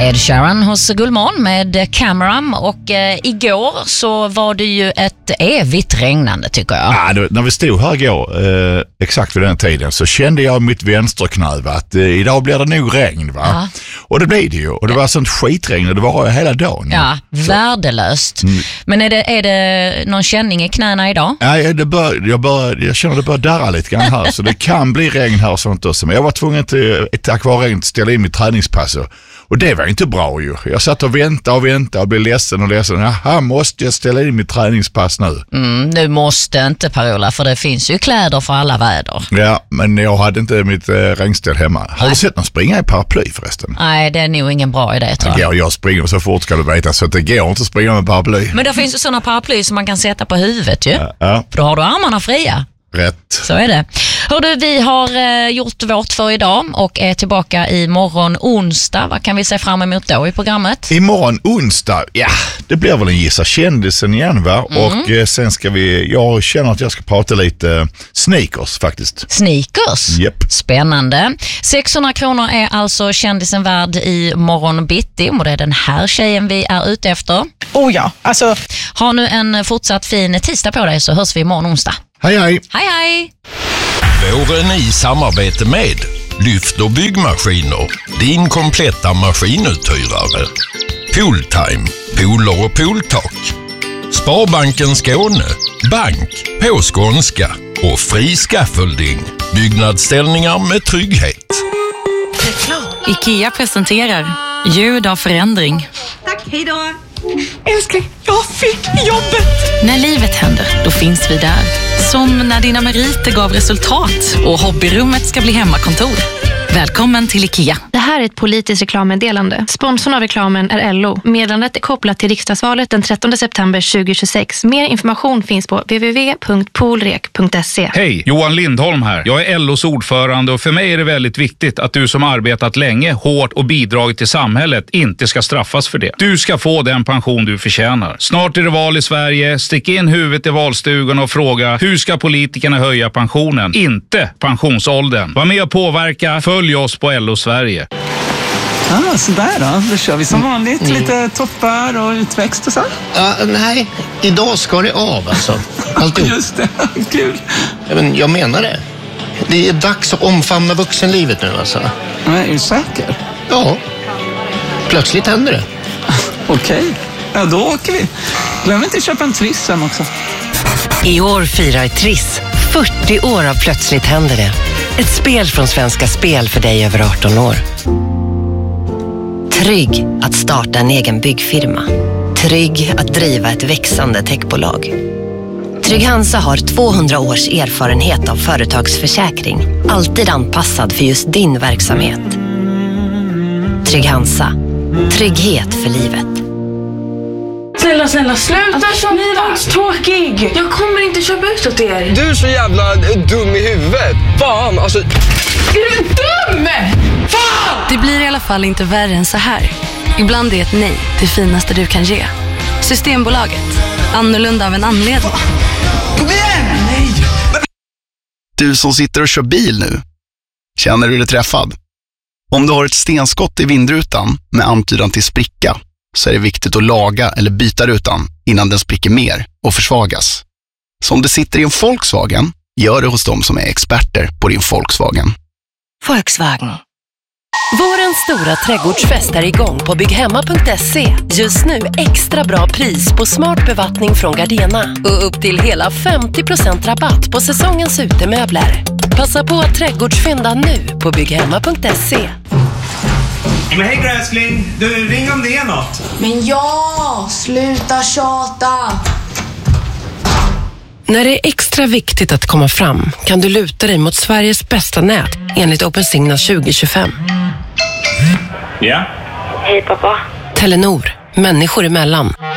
Ed Sheeran hos Gullmorgon med Cameron och igår så var det ju ett evigt regnande tycker jag. Ja, när vi stod här igår exakt vid den tiden så kände jag mitt vänsterknä att idag blir det nog regn va? Ja. Och det blev det ju. Och det var sånt skitregn och det var hela dagen. Ja, värdelöst. Men är det någon känning i knäna idag? Ja, jag känner det börjar darra lite grann här så det kan bli regn här och sånt också. Men jag var tvungen till tack vare regn att ställa in mitt träningspass. Och det var inte bra ju. Jag satt och väntade och blev ledsen. Jaha, måste jag ställa in mitt träningspass nu? Du måste inte Per-Ola, för det finns ju kläder för alla väder. Ja, men jag hade inte mitt regnställ hemma. Har du sett någon springa i paraply förresten? Nej, det är nog ingen bra idé tror jag. Jag springer så fort ska du veta, så att det går inte att springa med paraply. Men det finns ju sådana paraply som man kan sätta på huvudet ju. Ja. För då har du armarna fria. Rätt. Så är det. Hördu, vi har gjort vårt för idag och är tillbaka i morgon onsdag. Vad kan vi se fram emot då i programmet? Imorgon onsdag, ja, det blir väl en Gissa kändisen igen va? Och sen ska jag känner att jag ska prata lite sneakers faktiskt. Sneakers? Yep. Spännande. 600 kronor är alltså kändisen värd i morgon bitti och det är den här tjejen vi är ute efter. Oh ja, alltså. Ha nu en fortsatt fin tisdag på dig så hörs vi imorgon onsdag. Hej hej! Hej hej! Våren i samarbete med Lyft och byggmaskiner, din kompletta maskinuthyrare. Pooltime, pooler och pooltak. Sparbanken Skåne, bank på skånska och fri scaffolding, byggnadsställningar med trygghet. IKEA presenterar ljud av förändring. Tack, hej då! Älskling, jag fick jobbet! När livet händer, då finns vi där. Som när dina meriter gav resultat och hobbyrummet ska bli hemmakontor. Välkommen till IKEA. Det här är ett politiskt reklammeddelande. Sponsorn av reklamen är LO. Meddelandet är kopplat till riksdagsvalet den 13 september 2026. Mer information finns på www.polrek.se. Hej, Johan Lindholm här. Jag är LOs ordförande och för mig är det väldigt viktigt att du som arbetat länge, hårt och bidragit till samhället inte ska straffas för det. Du ska få den pension du förtjänar. Snart är det val i Sverige. Stick in huvudet i valstugan och fråga hur ska politikerna höja pensionen? Inte pensionsåldern. Var med och påverka. Följ oss på LO Sverige. Sådär då kör vi som vanligt. Lite toppar och utväxt och så. Nej, idag ska det av alltså. Alltid. Just det, kul. Men jag menar det. Det är dags att omfamna vuxenlivet nu alltså. Men är du säker? Ja. Plötsligt händer det. Okej, ja då åker vi. Glöm inte att köpa en Triss sen också. I år firar Triss 40 år av Plötsligt händer det. Ett spel från Svenska Spel för dig över 18 år. Trygg att starta en egen byggfirma. Trygg att driva ett växande techbolag. Trygg Hansa har 200 års erfarenhet av företagsförsäkring. Alltid anpassad för just din verksamhet. Trygg Hansa. Trygghet för livet. Snälla, sluta köpa. Ni var tråkig. Jag kommer inte köpa ut åt er. Du är så jävla dum i huvudet. Fan, alltså. Är du dum? Fan! Det blir i alla fall inte värre än så här. Ibland är ett nej det finaste du kan ge. Systembolaget. Annorlunda av en anledning. Kom igen! Nej! Du som sitter och kör bil nu. Känner du dig träffad? Om du har ett stenskott i vindrutan med antydan till spricka så är det viktigt att laga eller byta rutan innan den spricker mer och försvagas. Så om du sitter i en Volkswagen, gör det hos dem som är experter på din Volkswagen. Volkswagen. Vårens stora trädgårdsfest är igång på bygghemma.se. Just nu extra bra pris på smart bevattning från Gardena och upp till hela 50% rabatt på säsongens utemöbler. Passa på att trädgårdsfynda nu på bygghemma.se. Men hej gräskling, du ring om det är något. Men ja, sluta tjata. När det är extra viktigt att komma fram kan du luta dig mot Sveriges bästa nät enligt OpenSignal 2025. Ja? Hej pappa. Telenor, människor emellan.